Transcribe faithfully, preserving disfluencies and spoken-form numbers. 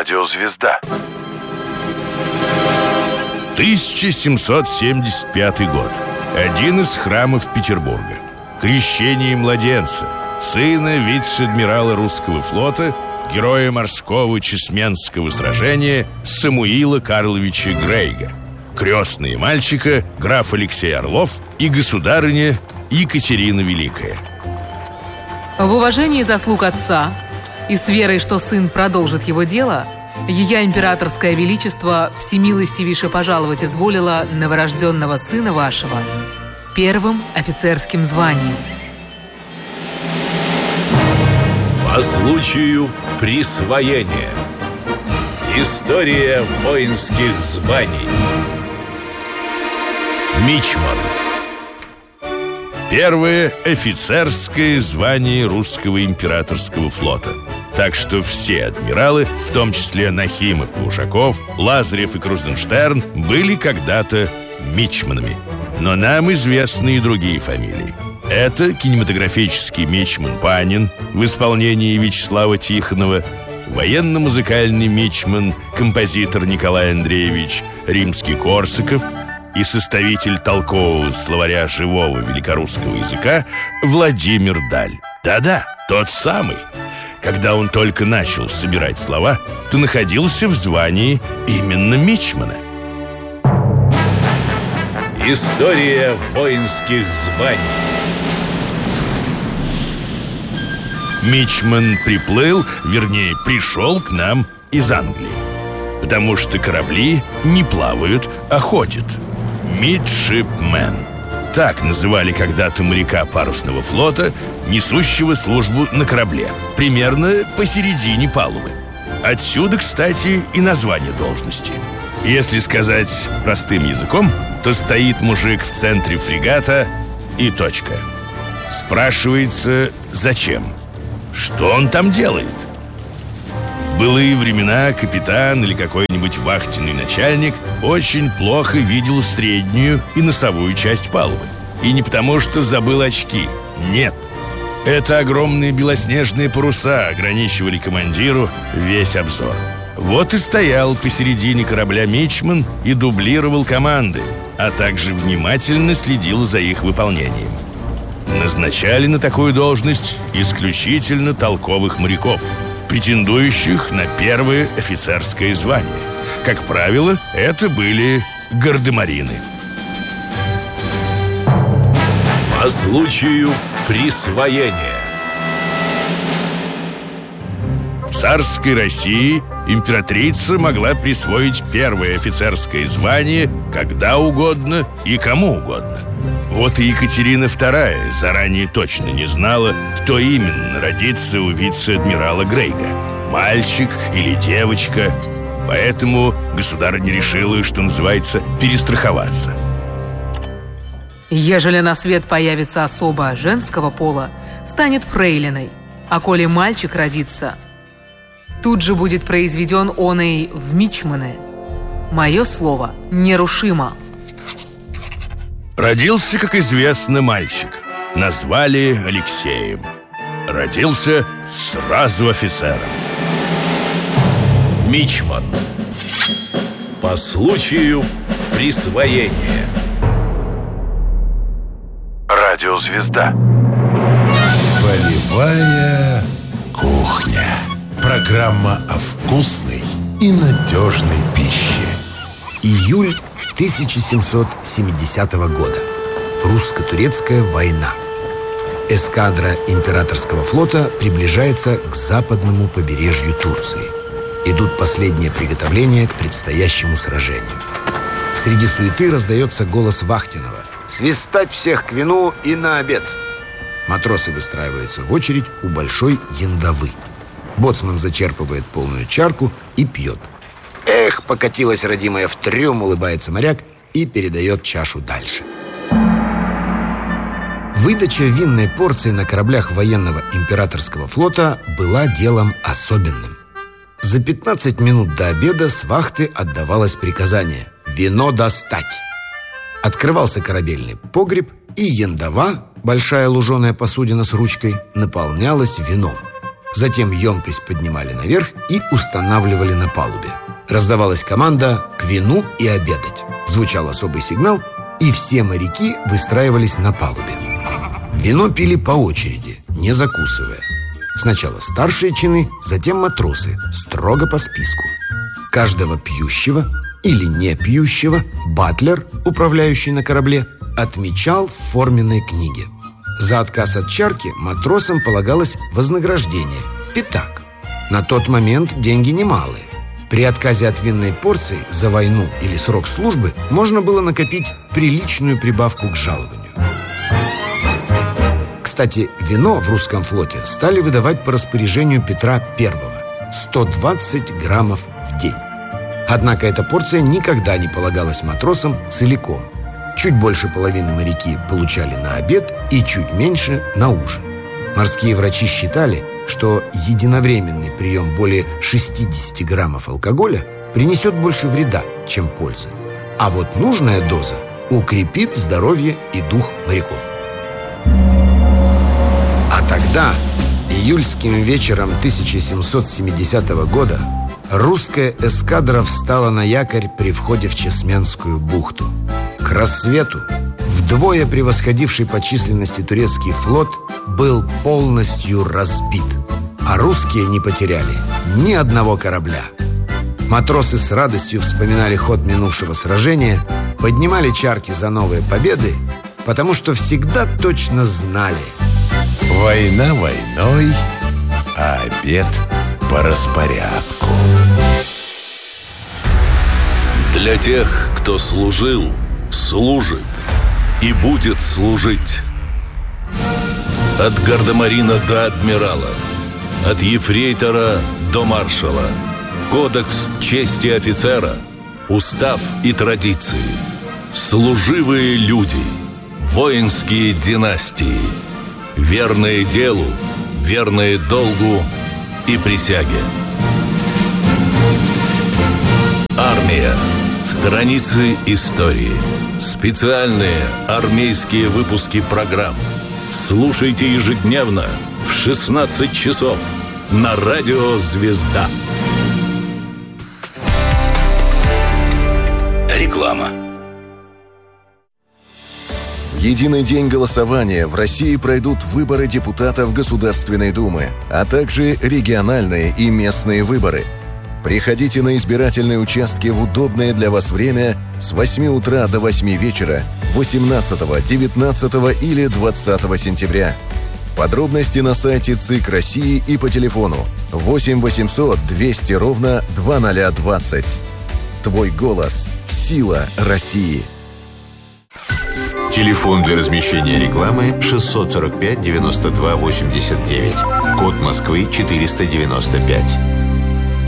Радиозвезда. тысяча семьсот семьдесят пятый год. Один из храмов Петербурга. Крещение младенца, сына вице-адмирала русского флота, героя морского Чесменского сражения Самуила Карловича Грейга. Крестные мальчика граф Алексей Орлов и государыня Екатерина Великая. В уважении заслуг отца и с верой, что сын продолжит его дело, Ея императорское величество всемилостивейше пожаловать изволило новорожденного сына вашего первым офицерским званием. По случаю присвоения. История воинских званий. Мичман. Первое офицерское звание русского императорского флота. Так что все адмиралы, в том числе Нахимов и Ушаков, Лазарев и Крузенштерн, были когда-то мичманами. Но нам известны и другие фамилии. Это кинематографический мичман Панин в исполнении Вячеслава Тихонова, военно-музыкальный мичман, композитор Николай Андреевич Римский-Корсаков и составитель толкового словаря живого великорусского языка Владимир Даль. Да-да, тот самый. Когда он только начал собирать слова, то находился в звании именно мичмана. История воинских званий. Мичман приплыл, вернее, пришел к нам из Англии. Потому что корабли не плавают, а ходят. Мидшипмен. Так называли когда-то моряка парусного флота, несущего службу на корабле, примерно посередине палубы. Отсюда, кстати, и название должности. Если сказать простым языком, то стоит мужик в центре фрегата и точка. Спрашивается, зачем? Что он там делает? В былые времена капитан или какой-нибудь вахтенный начальник очень плохо видел среднюю и носовую часть палубы. И не потому, что забыл очки. Нет. Это огромные белоснежные паруса ограничивали командиру весь обзор. Вот и стоял посередине корабля мичман и дублировал команды, а также внимательно следил за их выполнением. Назначали на такую должность исключительно толковых моряков, претендующих на первое офицерское звание. Как правило, это были гардемарины. По случаю присвоения. В царской России императрица могла присвоить первое офицерское звание когда угодно и кому угодно. Вот и Екатерина вторая заранее точно не знала, кто именно родится у вице-адмирала Грейга, мальчик или девочка. Поэтому государыня решила, что называется, перестраховаться. Ежели на свет появится особа женского пола, станет фрейлиной, а коли мальчик родится, тут же будет произведен он и в мичманы. Мое слово нерушимо. Родился, как известно, мальчик. Назвали Алексеем. Родился сразу офицером. Мичман. По случаю присвоения. Радиозвезда. Полевая кухня. Программа о вкусной и надежной пище. Июль тысяча семьсот семидесятого года. Русско-турецкая война. Эскадра императорского флота приближается к западному побережью Турции. Идут последние приготовления к предстоящему сражению. Среди суеты раздается голос Вахтинова: «Свистать всех к вину и на обед!» Матросы выстраиваются в очередь у большой яндовы. Боцман зачерпывает полную чарку и пьет. «Эх, покатилась родимая в трюм», — улыбается моряк и передает чашу дальше. Выдача винной порции на кораблях военного императорского флота была делом особенным. За пятнадцать минут до обеда с вахты отдавалось приказание: «Вино достать!». Открывался корабельный погреб, и яндова, большая луженая посудина с ручкой, наполнялась вином. Затем емкость поднимали наверх и устанавливали на палубе. Раздавалась команда «к вину и обедать». Звучал особый сигнал, и все моряки выстраивались на палубе. Вино пили по очереди, не закусывая. Сначала старшие чины, затем матросы, строго по списку. Каждого пьющего или не пьющего батлер, управляющий на корабле, отмечал в форменной книге. За отказ от чарки матросам полагалось вознаграждение – пятак. На тот момент деньги немалые. При отказе от винной порции за войну или срок службы можно было накопить приличную прибавку к жалованию. Кстати, вино в русском флоте стали выдавать по распоряжению Петра Первого – сто двадцать граммов в день. Однако эта порция никогда не полагалась матросам целиком. Чуть больше половины моряки получали на обед и чуть меньше на ужин. Морские врачи считали, что единовременный прием более шестьдесят граммов алкоголя принесет больше вреда, чем пользы. А вот нужная доза укрепит здоровье и дух моряков. А тогда, июльским вечером тысяча семьсот семидесятого года, русская эскадра встала на якорь при входе в Чесменскую бухту. К рассвету вдвое превосходивший по численности турецкий флот был полностью разбит, а русские не потеряли ни одного корабля. Матросы с радостью вспоминали ход минувшего сражения, поднимали чарки за новые победы, потому что всегда точно знали: война войной, а обед по распорядку. Для тех, кто служил, служит и будет служить. От гардемарина до адмирала, от ефрейтора до маршала. Кодекс чести офицера, устав и традиции. Служивые люди, воинские династии, верные делу, верные долгу и присяге. Армия. Страницы истории. Специальные армейские выпуски программ. Слушайте ежедневно в шестнадцать часов на радио «Звезда». Реклама. В единый день голосования в России пройдут выборы депутатов Государственной Думы, а также региональные и местные выборы. Приходите на избирательные участки в удобное для вас время с восьми утра до восьми вечера восемнадцатого, девятнадцатого или двадцатого сентября. Подробности на сайте ЦИК России и по телефону восемь восемьсот двести ровно двадцать двадцать. Твой голос – сила России. Телефон для размещения рекламы шестьсот сорок пять девяносто два восемьдесят девять. Код Москвы четыреста девяносто пять.